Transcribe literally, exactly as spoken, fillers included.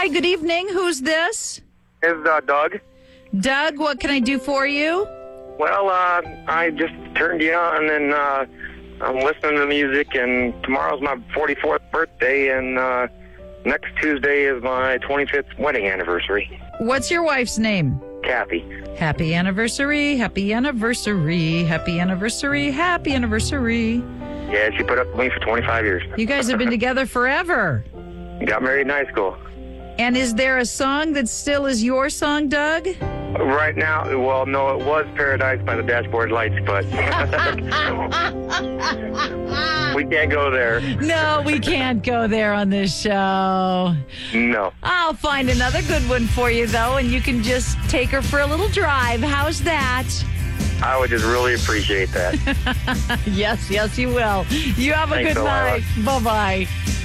Hi, good evening. Who's this? It's uh, Doug. Doug, what can I do for you? Well, uh, I just turned you on, and uh, I'm listening to music, and tomorrow's my forty-fourth birthday, and uh, next Tuesday is my twenty-fifth wedding anniversary. What's your wife's name? Kathy. Happy anniversary, happy anniversary, happy anniversary, happy anniversary. Yeah, she put up with me for twenty-five years. You guys have been together forever. Got married in high school. And is there a song that still is your song, Doug? Right now, well, no, it was Paradise by the Dashboard Lights, but we can't go there. No, we can't go there on this show. No. I'll find another good one for you, though, and you can just take her for a little drive. How's that? I would just really appreciate that. Yes, yes, you will. You have a Thanks, good Delilah. night. Bye-bye.